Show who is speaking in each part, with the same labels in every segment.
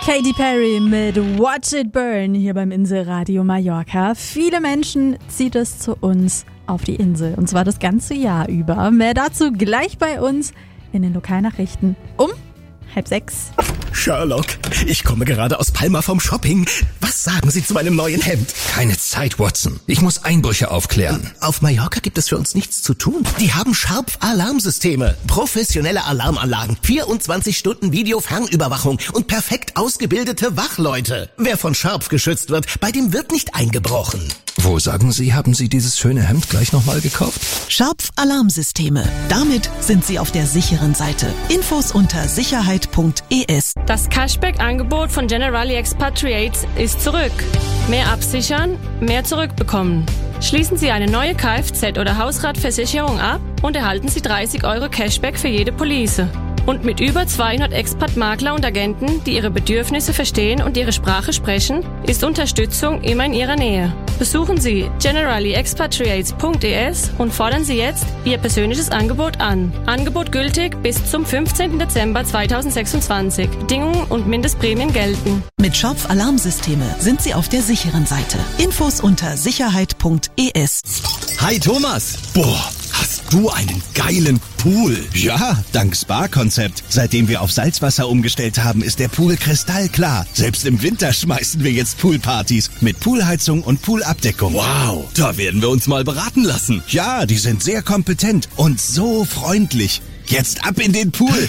Speaker 1: Katy Perry mit Watch It Burn hier beim Inselradio Mallorca. Viele Menschen zieht es zu uns auf die Insel und zwar das ganze Jahr über. Mehr dazu gleich bei uns in den Lokalnachrichten um 5:30.
Speaker 2: Sherlock, ich komme gerade aus Palma vom Shopping. Was sagen Sie zu meinem neuen Hemd?
Speaker 3: Keine Zeit, Watson. Ich muss Einbrüche aufklären.
Speaker 2: Auf Mallorca gibt es für uns nichts zu tun. Die haben Sharp-Alarmsysteme, professionelle Alarmanlagen, 24 Stunden Videofernüberwachung und perfekt ausgebildete Wachleute. Wer von Sharp geschützt wird, bei dem wird nicht eingebrochen.
Speaker 3: Wo, sagen Sie, haben Sie dieses schöne Hemd gleich nochmal gekauft?
Speaker 4: Scharpf Alarmsysteme. Damit sind Sie auf der sicheren Seite. Infos unter sicherheit.es.
Speaker 5: Das Cashback-Angebot von Generali Expatriates ist zurück. Mehr absichern, mehr zurückbekommen. Schließen Sie eine neue Kfz- oder Hausratversicherung ab und erhalten Sie 30 € Cashback für jede Police. Und mit über 200 Expat-Makler und Agenten, die Ihre Bedürfnisse verstehen und Ihre Sprache sprechen, ist Unterstützung immer in Ihrer Nähe. Besuchen Sie generaliexpatriates.es und fordern Sie jetzt Ihr persönliches Angebot an. Angebot gültig bis zum 15. Dezember 2026. Bedingungen und Mindestprämien gelten.
Speaker 4: Mit Scharpf Alarmsysteme sind Sie auf der sicheren Seite. Infos unter sicherheit.es.
Speaker 2: Hi Thomas. Boah, hast du einen geilen Pool.
Speaker 6: Ja, dank Spa-Konzept. Seitdem wir auf Salzwasser umgestellt haben, ist der Pool kristallklar. Selbst im Winter schmeißen wir jetzt Poolpartys mit Poolheizung und Poolabdeckung.
Speaker 2: Wow, da werden wir uns mal beraten lassen.
Speaker 6: Ja, die sind sehr kompetent und so freundlich. Jetzt ab in den Pool.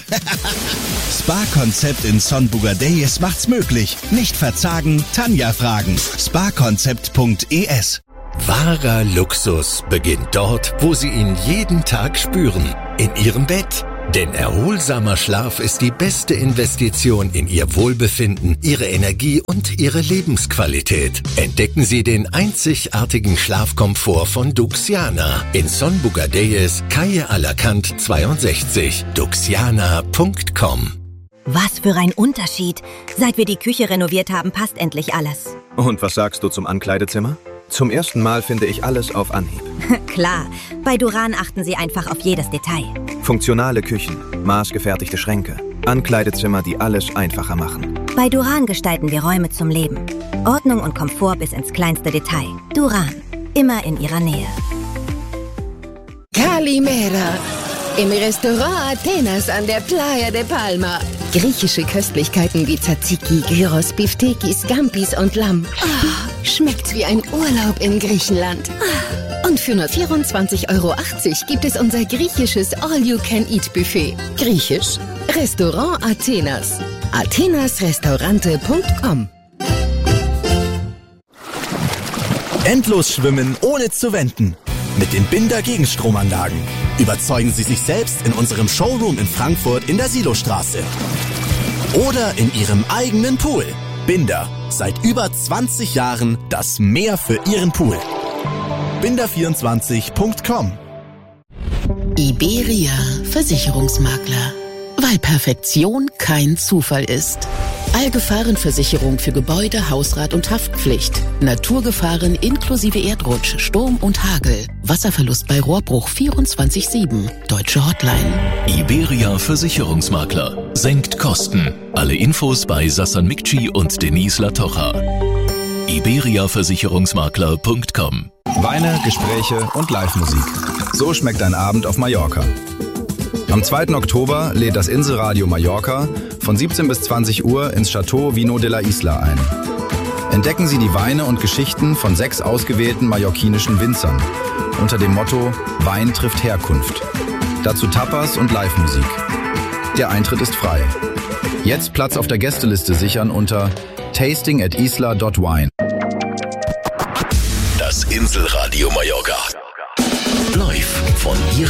Speaker 6: Spa-Konzept in Son Bugadeyes macht's möglich. Nicht verzagen, Tanja fragen. Spa-Konzept.es.
Speaker 3: Wahrer Luxus beginnt dort, wo Sie ihn jeden Tag spüren. In Ihrem Bett. Denn erholsamer Schlaf ist die beste Investition in Ihr Wohlbefinden, Ihre Energie und Ihre Lebensqualität. Entdecken Sie den einzigartigen Schlafkomfort von Duxiana in Son Bugadeyes, Calle Alacant 62. Duxiana.com.
Speaker 7: Was für ein Unterschied. Seit wir die Küche renoviert haben, passt endlich alles.
Speaker 8: Und was sagst du zum Ankleidezimmer? Zum ersten Mal finde ich alles auf Anhieb.
Speaker 7: Klar, bei Duran achten Sie einfach auf jedes Detail.
Speaker 8: Funktionale Küchen, maßgefertigte Schränke, Ankleidezimmer, die alles einfacher machen.
Speaker 7: Bei Duran gestalten wir Räume zum Leben. Ordnung und Komfort bis ins kleinste Detail. Duran, immer in Ihrer Nähe.
Speaker 9: Kalimera. Im Restaurant Athenas an der Playa de Palma. Griechische Köstlichkeiten wie Tzatziki, Gyros, Biftekis, Gampis und Lamm. Oh, schmeckt wie ein Urlaub in Griechenland. Und für nur 24,80 € gibt es unser griechisches All-You-Can-Eat-Buffet. Griechisch? Restaurant Athenas. athenasrestaurante.com.
Speaker 10: Endlos schwimmen ohne zu wenden. Mit den Binder Gegenstromanlagen. Überzeugen Sie sich selbst in unserem Showroom in Frankfurt in der Silostraße. Oder in Ihrem eigenen Pool. Binder. Seit über 20 Jahren das Meer für Ihren Pool. Binder24.com.
Speaker 4: Iberia Versicherungsmakler. Weil Perfektion kein Zufall ist. Allgefahrenversicherung für Gebäude, Hausrat und Haftpflicht. Naturgefahren inklusive Erdrutsch, Sturm und Hagel. Wasserverlust bei Rohrbruch 24/7. Deutsche Hotline.
Speaker 11: Iberia Versicherungsmakler. Senkt Kosten. Alle Infos bei Sassan Mikci und Denise Latocha. iberiaversicherungsmakler.com.
Speaker 8: Weine, Gespräche und Live-Musik. So schmeckt ein Abend auf Mallorca. Am 2. Oktober lädt das Inselradio Mallorca von 17 bis 20 Uhr ins Chateau Vino de la Isla ein. Entdecken Sie die Weine und Geschichten von 6 ausgewählten mallorquinischen Winzern unter dem Motto Wein trifft Herkunft. Dazu Tapas und Live-Musik. Der Eintritt ist frei. Jetzt Platz auf der Gästeliste sichern unter tasting@isla.wine.
Speaker 11: Das Inselradio Mallorca. Live von